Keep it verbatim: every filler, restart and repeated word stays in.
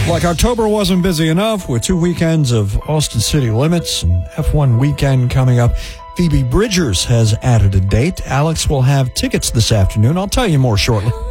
Like October wasn't busy enough with two weekends of Austin City Limits and F one weekend coming up, Phoebe Bridgers has added a date. Alex will have tickets this afternoon. I'll tell you more shortly.